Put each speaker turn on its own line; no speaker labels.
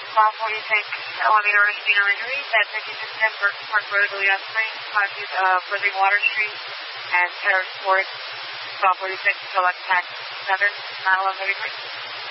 Call 46, elevator receiver injuries at 5610 Burton Park Road, Leon Springs, causes of Living Water Street and Terrace Sports. Call 46, select tax 7, 91133.